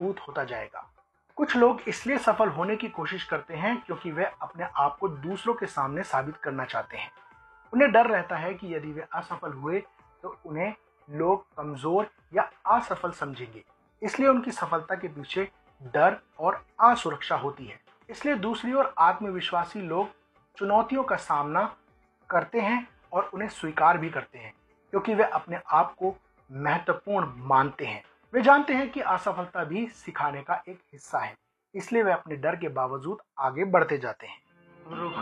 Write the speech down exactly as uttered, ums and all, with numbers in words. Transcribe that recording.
मजबूत होता जाएगा। कुछ लोग इसलिए सफल होने की कोशिश करते हैं क्योंकि वे अपने आप को दूसरों के सामने साबित करना चाहते हैं। उन्हें डर रहता है कि यदि वे असफल हुए तो उन्हें लोग कमजोर या असफल समझेंगे। इसलिए उनकी सफलता के पीछे डर और असुरक्षा होती है। इसलिए दूसरी ओर आत्मविश्वासी लोग चुनौतियों का सामना करते हैं और उन्हें स्वीकार भी करते हैं क्योंकि वे अपने आप को महत्वपूर्ण मानते हैं। वे जानते हैं कि असफलता भी सिखाने का एक हिस्सा है, इसलिए वे अपने डर के बावजूद आगे बढ़ते जाते हैं।